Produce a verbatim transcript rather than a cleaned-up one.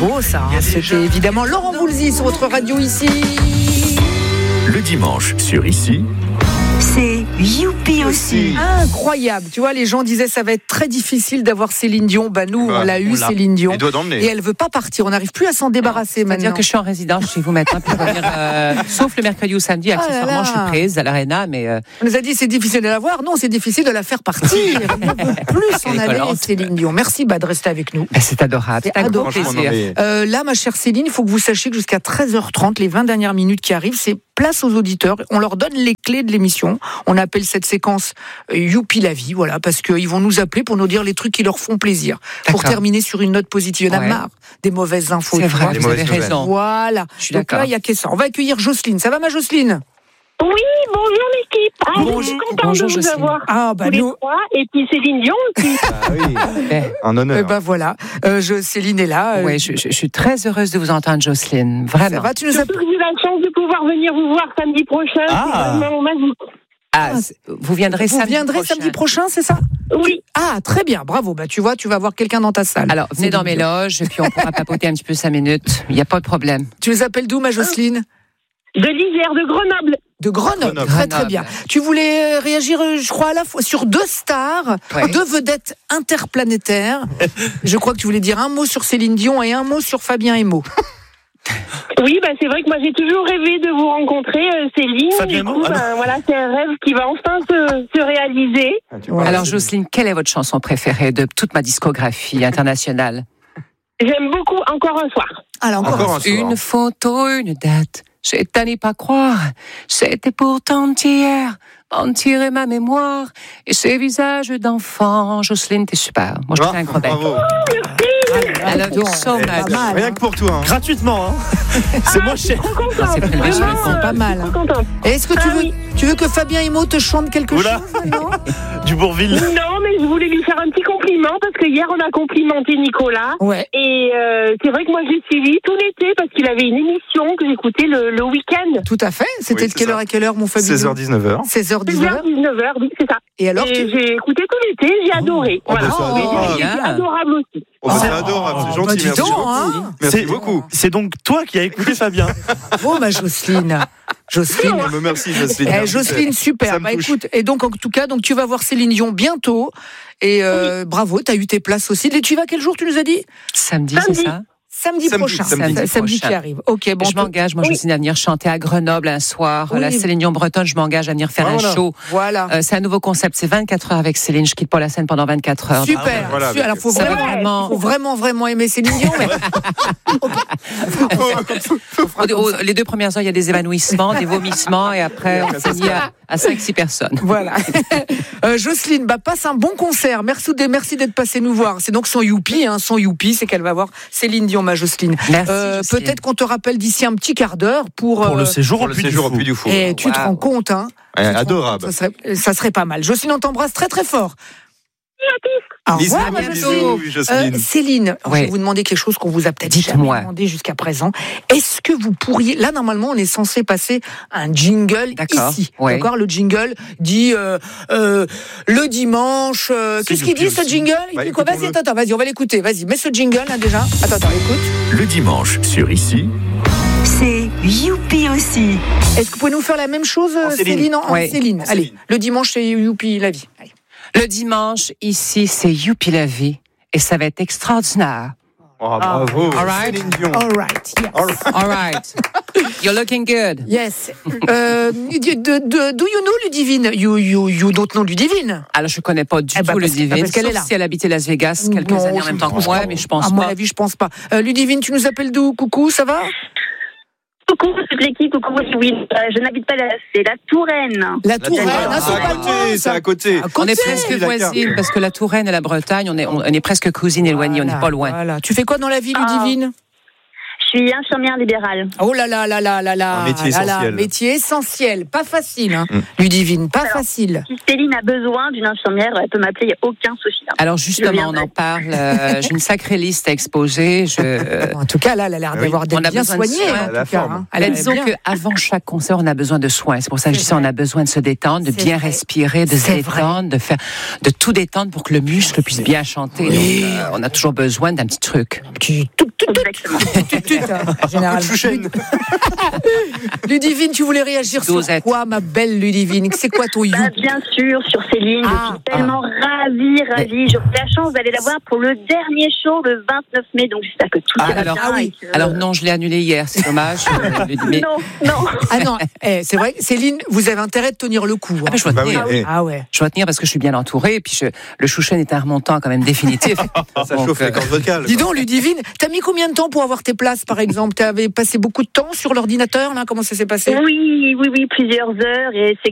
beau ça, hein. C'était évidemment Laurent Voulzy sur votre radio ici. Le dimanche sur Ici, c'est Youpi aussi. Incroyable. Tu vois, les gens disaient ça va être très difficile d'avoir Céline Dion. Bah nous, bah, on l'a eu, Céline Dion. Et elle veut pas partir. On n'arrive plus à s'en débarrasser maintenant. C'est-à-dire que je suis en résidence chez vous maintenant. Puis revenir, euh, sauf le mercredi ou samedi, accessoirement, ah je suis prise à l'Arena. Mais euh... on nous a dit c'est difficile de la voir. Non, c'est difficile de la faire partir. On ne peut plus en aller, Céline Dion. Merci bah, de rester avec nous. Ben, c'est adorable. C'est adorable. Euh, là, ma chère Céline, il faut que vous sachiez que jusqu'à treize heures trente, les vingt dernières minutes qui arrivent, c'est place aux auditeurs. On leur donne les clés de l'émission. On appelle cette séquence euh, Youpi la vie, voilà, parce qu'ils vont nous appeler pour nous dire les trucs qui leur font plaisir. D'accord. Pour terminer sur une note positive. Il y en a ouais. marre des mauvaises infos. C'est vrai, vous avez raison. Voilà. Je suis Donc d'accord. là, il y a que ça. On va accueillir Jocelyne. Ça va, ma Jocelyne ? Oui, bonjour l'équipe. Ah, bonjour, je suis contente bonjour, de vous Jocelyne. avoir. Ah, bah tous nous. les trois, et puis Céline Dion aussi. Ah oui, un honneur. Eh ben voilà, euh, je, Céline est là. Euh, oui, je, je, je suis très heureuse de vous entendre, Jocelyne. Vraiment. Ça va, tu nous as... Surtout que j'ai la chance de pouvoir venir vous voir samedi prochain. Ah. C'est vraiment magique. Ah, vous viendrez vous samedi viendrez prochain. samedi prochain, c'est ça ? Oui. Ah, très bien, bravo. Bah, tu vois, tu vas voir quelqu'un dans ta salle. Alors, venez dans mes loges, et puis on pourra papoter un petit peu cinq minutes. Il n'y a pas de problème. Tu les appelles d'où, ma Jocelyne ? De l'Isère, de Grenoble. De Grenoble, Grenoble. très très Grenoble. bien. Tu voulais réagir, je crois, à la fois sur deux stars, ouais. deux vedettes interplanétaires. Je crois que tu voulais dire un mot sur Céline Dion et un mot sur Fabien Emo. Oui, bah, c'est vrai que moi j'ai toujours rêvé de vous rencontrer, euh, Céline. Fabien du coup, ah, bah, voilà, c'est un rêve qui va enfin se, se réaliser. Ah, voilà, Alors, Jocelyne, quelle est votre chanson préférée de toute ma discographie internationale ? J'aime beaucoup Encore un soir. Alors, encore, Encore un... un soir. Une photo, une date. J'ai à n'y pas croire. C'était pourtant hier. Mentir ma mémoire. Et ces visages d'enfants. Jocelyne, t'es super. Moi, je te fais un gros bec. Bravo. I love you so much. Pas mal, Rien hein. que pour toi. Hein. Gratuitement, hein. C'est moins cher. Trop contente. C'est prélevé sur le Vraiment, compte. euh, Pas mal, je suis hein. trop contente. Et est-ce que tu Ah veux, oui. tu veux que Fabien Emo te chante quelque Oula. chose non Du Bourville. Non, mais je voulais lui faire un petit compliment parce que hier on a complimenté Nicolas. Ouais. Et euh, c'est vrai que moi j'ai suivi tout l'été parce qu'il avait une émission que j'écoutais le, le week-end. Tout à fait. C'était Oui, de c'est quelle ça. heure à quelle heure, mon Fabien ? seize heures dix-neuf heures. seize heures seize dix-neuf heures heures. dix-neuf heures, oui, c'est ça. Et alors, Et tu... j'ai écouté tout l'été, j'ai adoré. Oh, Voilà. bah, c'est Mais adorable. j'ai- c'est adorable aussi. Oh, bah, c'est adorable, c'est bah, gentil. dis Merci donc, beaucoup. hein. Merci C'est- beaucoup. C'est donc toi qui as écouté Fabien. Oh, ma Jocelyne. Jocelyne. Oh, mais merci, Jocelyne. Eh, Merci. Jocelyne, super. Ça me Bah, touche. écoute, et donc en tout cas, donc tu vas voir Céline Dion bientôt. Et euh, bravo, t'as eu tes places aussi. Et tu vas quel jour, tu nous as dit ? Samedi, Samedi. c'est ça ? Samedi, Samedi, prochain. samedi Sa- samedi prochain. qui arrive. Ok, bon. Je m'engage, moi, Oui. Jocelyne, à venir chanter à Grenoble un soir. Oui. La Céline Dion bretonne, je m'engage à venir faire Voilà. un show. Voilà. Euh, c'est un nouveau concept, c'est vingt-quatre heures avec Céline. Je quitte pas la scène pendant vingt-quatre heures. Super. Ah, voilà, Su- Alors, faut Ça va vraiment, vraiment- faut vraiment, vraiment aimer Céline Dion. Mais... Au- au- les deux premières heures, il y a des évanouissements, des vomissements, et après, on finit à, à cinq six personnes. Voilà. euh, Jocelyne, bah, passe un bon concert. Merci, de- merci d'être passé nous voir. C'est donc son Youpi, hein, son Youpi, c'est qu'elle va voir Céline Dion, ma Jocelyne. Merci, Euh, Jocelyne. Peut-être qu'on te rappelle d'ici un petit quart d'heure pour. Pour euh, le séjour Pour au le Puy du séjour au Fou. Puy du Fou. Et tu te Wow. rends compte, hein Ouais, Tu te rends adorable. compte, ça serait, ça serait pas mal. Jocelyne, on t'embrasse très très fort. Au Bisous, revoir, ma bisous, Jocelyne. Jocelyne. Euh, Céline, je vais Ouais. vous demander quelque chose qu'on vous a peut-être Dites-moi. jamais demandé jusqu'à présent. Est-ce que vous pourriez, là normalement on est censé passer un jingle D'accord, ici, ouais. d'accord. Le jingle dit euh, euh, le dimanche. euh, C'est Qu'est-ce qu'il Youpi dit ce aussi. jingle Il Bah, dit quoi Vas-y, écoutons-le. attends, attends, vas-y, on va l'écouter. Vas-y, mets ce jingle là déjà. Attends, attends, écoute. le dimanche sur Ici, C'est Youpi aussi. Est-ce que vous pouvez nous faire la même chose, En Céline, Céline. en, en Ouais. Céline. En Allez, Céline. le dimanche c'est Youpi la vie. Allez. Le dimanche, ici, c'est Youpi la vie. Et ça va être extraordinaire. Oh, bravo. All right. Céline Dion. All right. Yes. All right. All right. You're looking good. Yes. Euh, de, de, de- do you know Ludivine? You, you, you don't know Ludivine? Alors, je connais pas du Eh ben, tout le parce- Ludivine, parce qu'elle sauf est là. si elle habitait Las Vegas quelques Non, années en je même ne temps pense que moi, pas. mais je pense À mon pas. avis, je pense pas. Euh, Ludivine, tu nous appelles d'où? Coucou, ça va? Coucou toute l'équipe, coucou oui, euh, je n'habite pas là, c'est la Touraine. La Touraine, Ah, ah, c'est c'est à pas côté, loin, c'est ça. à côté. À On est côté. presque Oui, la carte. voisines, parce que la Touraine et la Bretagne, on est, on, on est presque cousines éloignées, on Voilà, n'est pas loin. Voilà. Tu fais quoi dans la vie, Ludivine? Je suis infirmière libérale. Oh là là là là là là. Un métier là là, essentiel. métier essentiel. Pas facile, hein. Mm. Ludivine, pas Alors, facile. Si Céline a besoin d'une infirmière, elle peut m'appeler, il n'y a aucun souci. hein. Alors justement, on viendrai. en parle. euh, j'ai une sacrée liste à exposer. Je, euh, En tout cas, là, elle a l'air oui. d'avoir d'être On a bien besoin de soignée. soins. hein, en Elle a la tout cas, forme. hein. Elle Elle est disons bien. qu'avant chaque concert, on a besoin de soins. C'est pour ça que je C'est dis ça, on vrai. a besoin de se détendre, de C'est bien vrai. respirer, de se C'est vrai. détendre, de faire, de tout détendre pour que le muscle puisse bien chanter. Oui. Donc, euh, on a toujours besoin d'un petit truc. Qui- tout, tout, tout. Exactement. Tout, tout, hein, généralement. Chouchen. Ludivine, tu voulais réagir sur Dosette. quoi, ma belle Ludivine? C'est quoi ton you? Bah, bien sûr, sur Céline, Ah, je suis tellement ravie, ravie. J'aurai la chance d'aller la voir pour le dernier show le vingt-neuf mai, donc j'espère que tout Ah, ira alors- bien. ah oui. et que- Alors non, je l'ai annulé hier, c'est dommage. euh, Ludi, mais- Non, non. Ah non, eh, c'est vrai, Céline, vous avez intérêt de tenir le coup. Ah, hein. ben, je dois Bah oui, tenir. eh, Ah ouais. Je dois tenir parce que je suis bien entourée. Et puis je- le Chouchen est un remontant quand même définitif. ça Donc, chauffe euh, les cordes vocales. Dis donc, Ludivine, t'as mis combien de temps pour avoir tes places, par exemple? T'avais passé beaucoup de temps sur l'ordinateur, là? Comment ça s'est passé? Oui, oui, oui, plusieurs heures, et c'est